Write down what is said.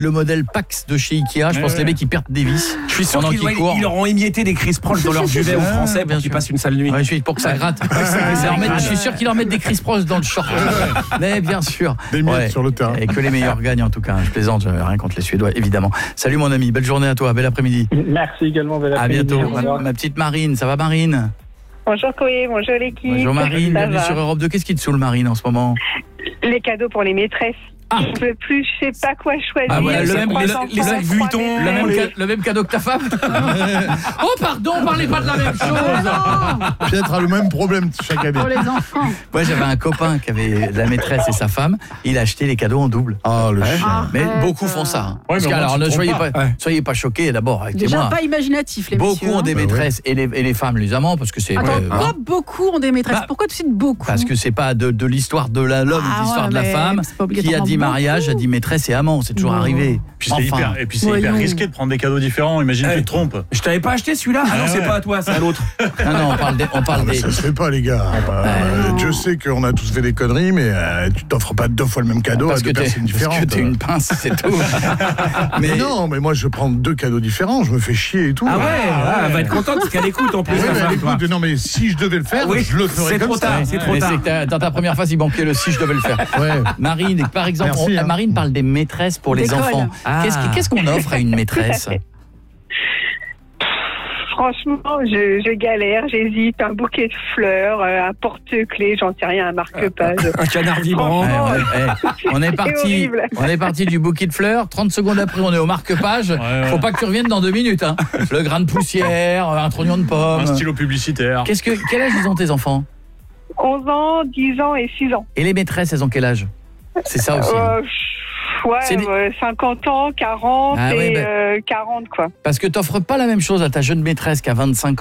le modèle Pax de chez Ikea. Je pense les mecs qui perdent des vis. Je suis sûr pendant qu'ils qu'ils courent. leur ont émietté des Chris Proche dans leur duvet aux Français pour qu'ils passent une sale nuit. Ouais, pour que ça gratte. Je suis sûr qu'ils leur mettent des Chris Proche dans le short. Mais bien sûr. Des miettes sur le terrain. Et que les meilleurs gagnent en tout cas. Je plaisante, rien contre les Suédois évidemment. Salut mon ami, belle journée à toi, bel après-midi. Merci également, bel À après-midi. bientôt. Ma petite Marine, ça va Marine? Bonjour Koé, bonjour l'équipe. Bonjour Marine, Ça bienvenue va. sur Europe 2. Qu'est-ce qui te saoule Marine en ce moment? Les cadeaux pour les maîtresses. Je ne peux plus, je sais pas quoi choisir. Ah ouais, le même, les sacs Vuitton, le même cadeau que ta femme. Oh pardon, parlez pas de la même chose. Peut-être a le même problème chaque année. Pour les enfants. Moi j'avais un copain qui avait la maîtresse et sa femme, il a acheté les cadeaux en double. Ah le chien. Mais beaucoup font ça. Hein. Ouais, Parce mais que, au moins, alors tu ne te soyez trompes pas, soyez pas choqués d'abord avec Déjà moi. pas imaginatif, les messieurs. Beaucoup ont des maîtresses et les femmes les amants parce que c'est Attends, pourquoi beaucoup ont des maîtresses? Pourquoi tu cites beaucoup? parce que c'est pas de l'histoire de l'homme, l'histoire de la femme c'est pas qui a obligatoirement dit mariage, beaucoup. a dit maîtresse et amant, c'est toujours arrivé. Puis c'est hyper risqué de prendre des cadeaux différents. Imagine tu te trompes. Je t'avais pas acheté celui-là. Ah non, c'est pas à toi, c'est à l'autre. Non, on parle Mais des ça se fait pas les gars. Dieu sait qu'on a tous fait des conneries, mais tu t'offres pas 2 fois le même cadeau à 2 personnes différentes. Parce que t'es une pince, c'est tout. Mais non, mais moi je prends 2 cadeaux différents, je me fais chier et tout. Ah ouais, elle va être contente parce qu'elle écoute en plus. Ouais, la mais femme, écoute, toi. non mais si je devais le faire, Oui, je le ferais c'est comme trop ça. tard, c'est trop Mais tard. c'est que dans ta première phase, il manquait le si je devais le faire. Ouais. Marine, par exemple, Merci, hein. Marine parle des maîtresses pour les D'école. enfants. Ah. Qu'est-ce qu'on offre à une maîtresse? Franchement, je galère, j'hésite. Un bouquet de fleurs, un porte-clés, j'en sais rien, un marque-page. Un canard vibrant. On est parti du bouquet de fleurs. 30 secondes après, on est au marque-page. Faut pas que tu reviennes dans 2 minutes. Hein. Le grain de poussière, un trognon de pomme. Un stylo publicitaire. Quel âge ils ont tes enfants? 11 ans, 10 ans et 6 ans. Et les maîtresses, elles ont quel âge? C'est ça aussi. C'est des... 50 ans, 40 Ah ouais, et 40 quoi. Parce que t'offres pas la même chose à ta jeune maîtresse qu'à 25 ans.